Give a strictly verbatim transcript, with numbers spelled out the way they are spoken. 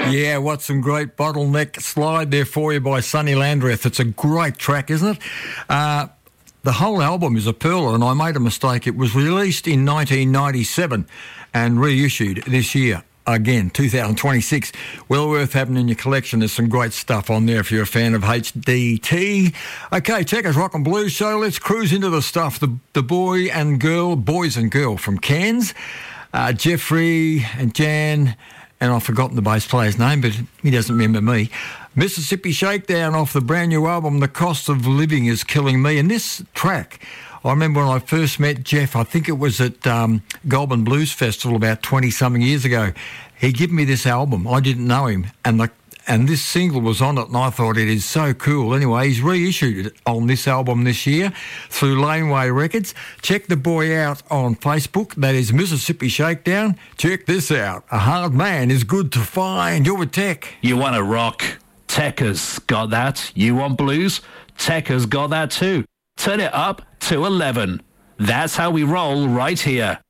Yeah, what some great bottleneck slide there for you by Sonny Landreth. It's a great track, isn't it? Uh, the whole album is a pearler, and I made a mistake. It was released in nineteen ninety-seven and reissued this year. Again, two thousand twenty-six. Well worth having in your collection. There's some great stuff on there if you're a fan of H D T. Okay, Checkers Rock and Blues Show. Let's cruise into the stuff. The the boy and girl, boys and girl from Cairns. Uh, Jeffrey and Jan, and I've forgotten the bass player's name, but he doesn't remember me. Mississippi Shakedown off the brand new album, The Cost of Living is Killing Me. And this track, I remember when I first met Jeff, I think it was at um, Goulburn Blues Festival about twenty-something years ago. He gave me this album. I didn't know him. And the and this single was on it, and I thought it is so cool. Anyway, he's reissued it on this album this year through Laneway Records. Check the boy out on Facebook. That is Mississippi Shakedown. Check this out. A hard man is good to find. You're with Tech. You want to rock? Tech has got that. You want blues? Tech has got that too. Turn it up to eleven. That's how we roll right here.